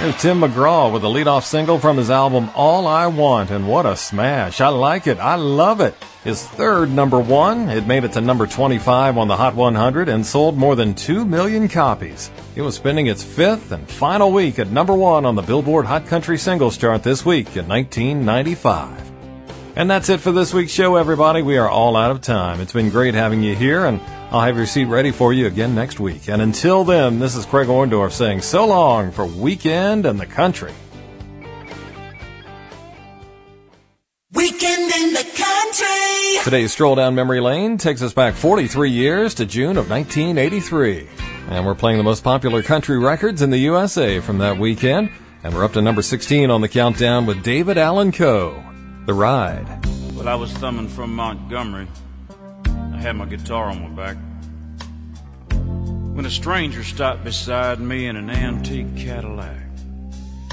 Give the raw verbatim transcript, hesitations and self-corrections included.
Here's Tim McGraw with a leadoff single from his album All I Want, and what a smash. I like it. I love it. His third number one. It made it to number twenty-five on the Hot one hundred and sold more than two million copies. It was spending its fifth and final week at number one on the Billboard Hot Country Singles Chart this week in nineteen ninety-five. And that's it for this week's show, everybody. We are all out of time. It's been great having you here, and I'll have your seat ready for you again next week. And until then, this is Craig Orndorff saying so long for Weekend in the Country. Weekend in the Country. Today's stroll down memory lane takes us back forty-three years to June of nineteen eighty-three. And we're playing the most popular country records in the U S A from that weekend. And we're up to number sixteen on the countdown with David Allan Coe, The Ride. Well, I was thumbing from Montgomery. I had my guitar on my back when a stranger stopped beside me in an antique Cadillac.